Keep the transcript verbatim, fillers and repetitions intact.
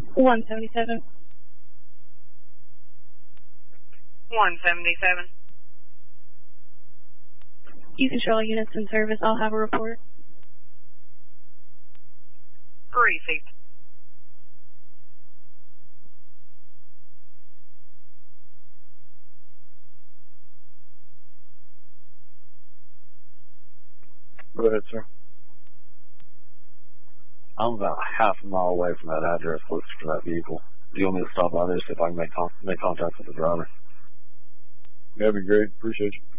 one seventy-seven. one seventy-seven. You control all units in service. I'll have a report. Received. Go ahead, sir. I'm about half a mile away from that address listed for that vehicle. Do you want me to stop by there, see if I can make, con make contact with the driver? That'd be great. Appreciate you.